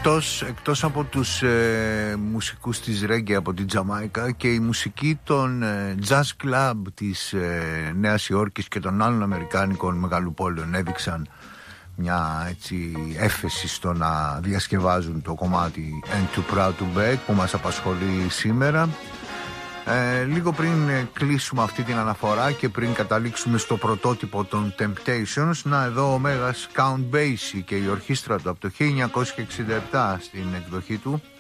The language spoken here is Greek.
Εκτός από τους μουσικούς της Reggae από την Τζαμάικα, και η μουσική των Jazz Club της Νέας Υόρκης και των άλλων αμερικάνικων μεγαλοπόλεων έδειξαν μια έτσι έφεση στο να διασκευάζουν το κομμάτι And Too Proud to Beg που μας απασχολεί σήμερα. Λίγο πριν κλείσουμε αυτή την αναφορά και πριν καταλήξουμε στο πρωτότυπο των Temptations, να εδώ ο μέγας Count Basie και η ορχήστρα του από το 1967 στην εκδοχή του